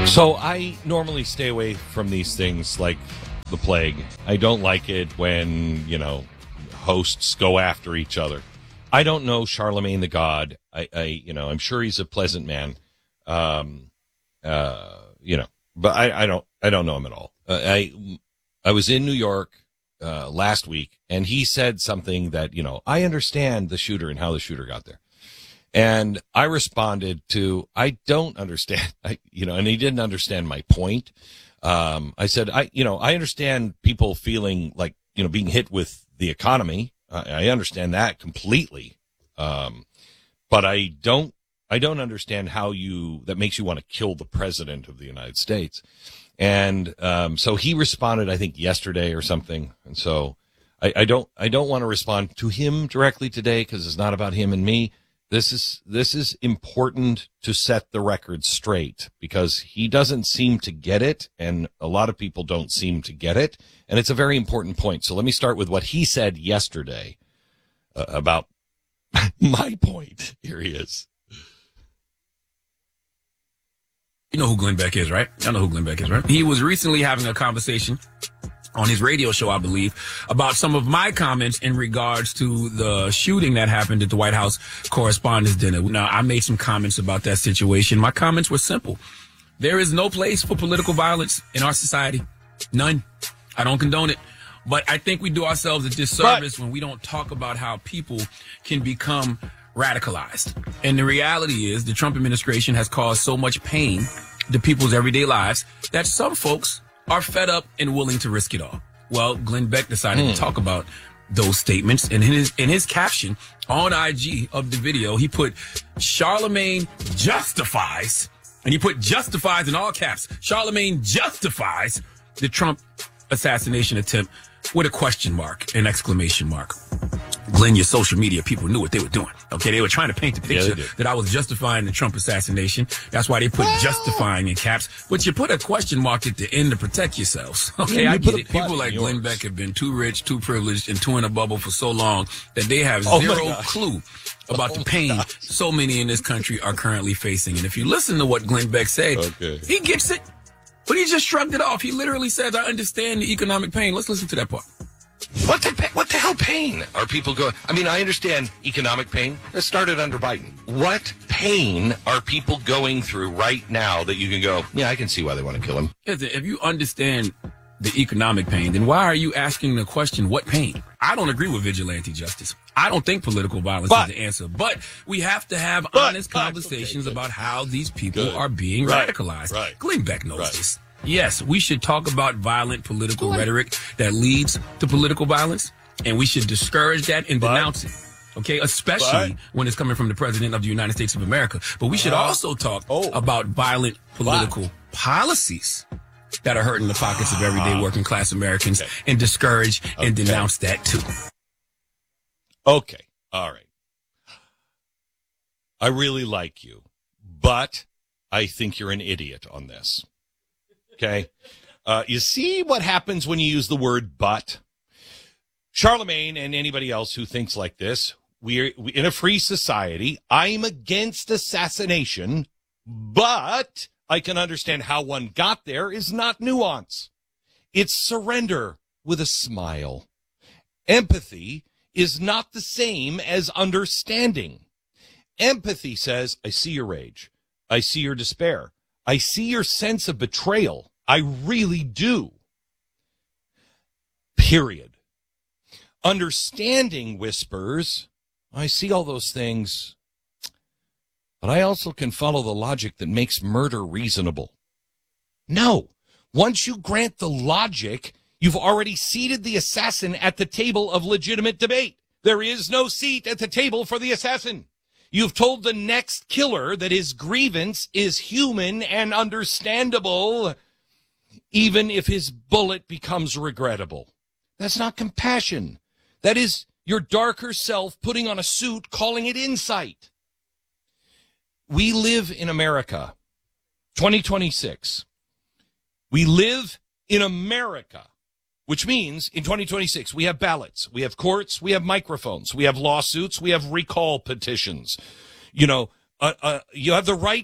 So I normally stay away from these things like the plague. I don't like it when, hosts go after each other. I don't know Charlemagne the God. I'm sure he's a pleasant man. But I don't know him at all. I was in New York last week, and he said something that, I understand the shooter and how the shooter got there. And I responded to, I don't understand, and he didn't understand my point. I said, I understand people feeling like, being hit with the economy. I understand that completely. But I don't understand how that makes you want to kill the president of the United States. And, so he responded, I think yesterday or something. And so I don't want to respond to him directly today because it's not about him and me. This is important to set the record straight because he doesn't seem to get it, and a lot of people don't seem to get it, and it's a very important point. So let me start with what he said yesterday about my point. Here he is. You know who Glenn Beck is, right? I know who Glenn Beck is, right? He was recently having a conversation on his radio show, I believe, about some of my comments in regards to the shooting that happened at the White House Correspondents' Dinner. Now, I made some comments about that situation. My comments were simple. There is no place for political violence in our society. None. I don't condone it. But I think we do ourselves a disservice when we don't talk about how people can become radicalized. And the reality is the Trump administration has caused so much pain to people's everyday lives that some folks are fed up and willing to risk it all. Well, Glenn Beck decided to talk about those statements. And in his caption on IG of the video, he put Charlemagne justifies, and he put justifies in all caps. Charlemagne justifies the Trump assassination attempt with a question mark, an exclamation mark. Glenn, your social media people knew what they were doing. Okay, they were trying to paint the picture that I was justifying the Trump assassination. That's why they put justifying in caps. But you put a question mark at the end to protect yourselves. Okay, I get it. People like Glenn Beck have been too rich, too privileged, and too in a bubble for so long that they have zero clue about the pain so many in this country are currently facing. And if you listen to what Glenn Beck said, he gets it. But he just shrugged it off. He literally says, I understand the economic pain. Let's listen to that part. What the hell pain are people going? I mean, I understand economic pain. It started under Biden. What pain are people going through right now that you can go, yeah, I can see why they want to kill him? If you understand the economic pain, then why are you asking the question, what pain? I don't agree with vigilante justice. I don't think political violence is the answer. But we have to have honest conversations about how these people are being radicalized. Right. Glenn Beck knows this. Yes, we should talk about violent political rhetoric that leads to political violence, and we should discourage that and denounce it. Okay, especially when it's coming from the President of the United States of America. But we should also talk about violent political policies that are hurting the pockets of everyday working class Americans and discourage and denounce that too. Okay, all right. I really like you, but I think you're an idiot on this. Okay. You see what happens when you use the word but? Charlemagne and anybody else who thinks like this, we in a free society. I'm against assassination, but I can understand how one got there is not nuance. It's surrender with a smile. Empathy is not the same as understanding. Empathy says, I see your rage. I see your despair. I see your sense of betrayal. I really do. Period. Understanding whispers, I see all those things, but I also can follow the logic that makes murder reasonable. No. Once you grant the logic, you've already seated the assassin at the table of legitimate debate. There is no seat at the table for the assassin. You've told the next killer that his grievance is human and understandable, even if his bullet becomes regrettable. That's not compassion. That is your darker self putting on a suit, calling it insight. We live in America, 2026. We live in America, which means in 2026, we have ballots, we have courts, we have microphones, we have lawsuits, we have recall petitions. You have the right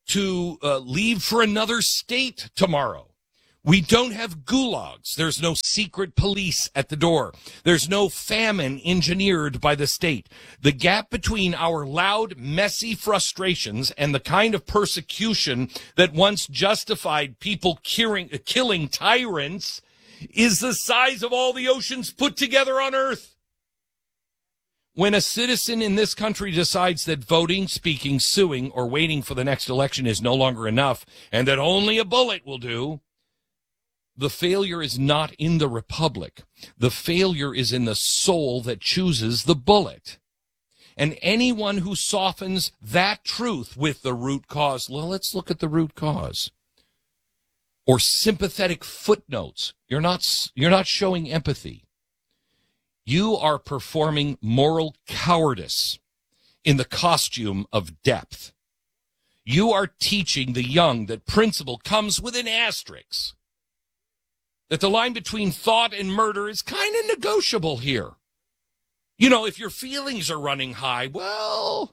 to leave for another state tomorrow. We don't have gulags. There's no secret police at the door. There's no famine engineered by the state. The gap between our loud, messy frustrations and the kind of persecution that once justified people killing tyrants is the size of all the oceans put together on Earth. When a citizen in this country decides that voting, speaking, suing, or waiting for the next election is no longer enough and that only a bullet will do, the failure is not in the republic. The failure is in the soul that chooses the bullet. And anyone who softens that truth with the root cause, well, let's look at the root cause, or sympathetic footnotes, you're not showing empathy. You are performing moral cowardice in the costume of depth. You are teaching the young that principle comes with an asterisk, that the line between thought and murder is kind of negotiable here. You know, if your feelings are running high, well,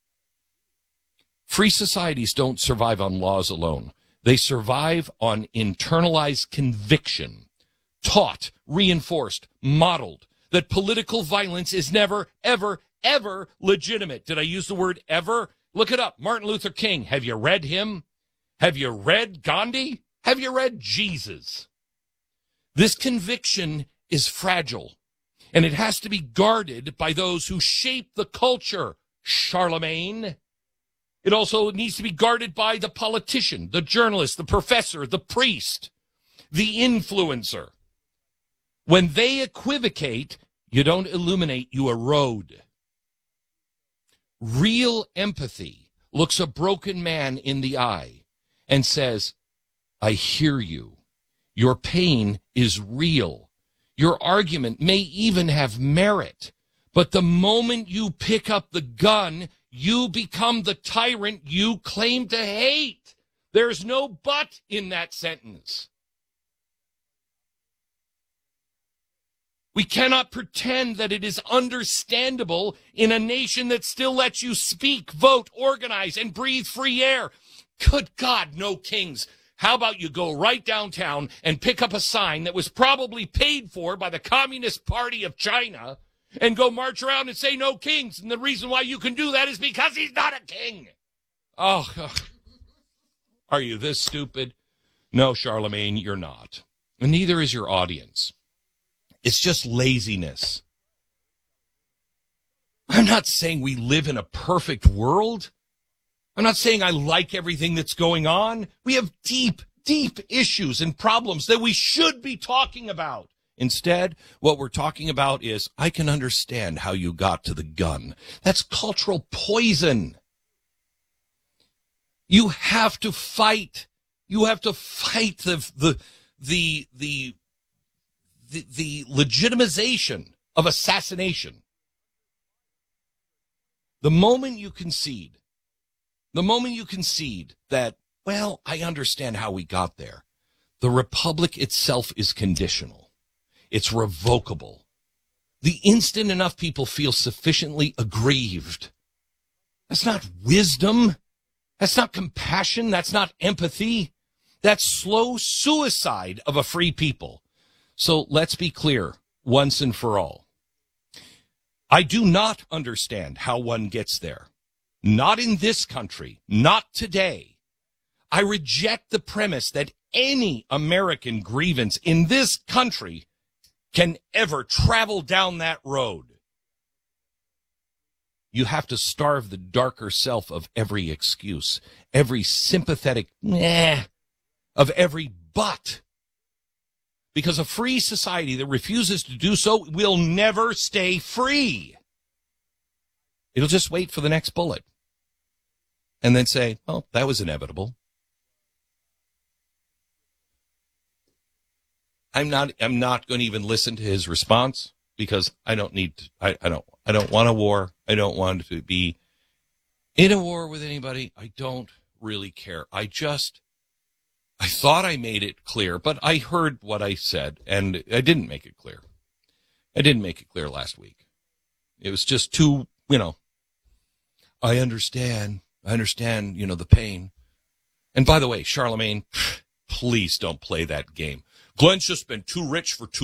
free societies don't survive on laws alone. They survive on internalized conviction, taught, reinforced, modeled, that political violence is never, ever, ever legitimate. Did I use the word ever? Look it up. Martin Luther King. Have you read him? Have you read Gandhi? Have you read Jesus? This conviction is fragile, and it has to be guarded by those who shape the culture, Charlemagne. It also needs to be guarded by the politician, the journalist, the professor, the priest, the influencer. When they equivocate, you don't illuminate, you erode. Real empathy looks a broken man in the eye and says, I hear you. Your pain is real. Your argument may even have merit. But the moment you pick up the gun, you become the tyrant you claim to hate. There's no but in that sentence. We cannot pretend that it is understandable in a nation that still lets you speak, vote, organize, and breathe free air. Good God, no kings. How about you go right downtown and pick up a sign that was probably paid for by the Communist Party of China and go march around and say no kings. And the reason why you can do that is because he's not a king. Oh, are you this stupid? No, Charlemagne, you're not. And neither is your audience. It's just laziness. I'm not saying we live in a perfect world. I'm not saying I like everything that's going on. We have deep, deep issues and problems that we should be talking about. Instead, what we're talking about is, I can understand how you got to the gun. That's cultural poison. You have to fight. You have to fight the legitimization of assassination. The moment you concede that, well, I understand how we got there, the republic itself is conditional. It's revocable. The instant enough people feel sufficiently aggrieved, that's not wisdom. That's not compassion. That's not empathy. That's slow suicide of a free people. So let's be clear once and for all. I do not understand how one gets there. Not in this country. Not today. I reject the premise that any American grievance in this country can ever travel down that road. You have to starve the darker self of every excuse, every sympathetic of every but. Because a free society that refuses to do so will never stay free. It'll just wait for the next bullet. And then say, oh, that was inevitable. I'm not going to even listen to his response because I don't need to, I don't want a war. I don't want to be in a war with anybody. I don't really care. I thought I made it clear, but I heard what I said and I didn't make it clear. I didn't make it clear last week. It was just too, I understand, the pain. And by the way, Charlemagne, please don't play that game. Glenn's just been too rich for too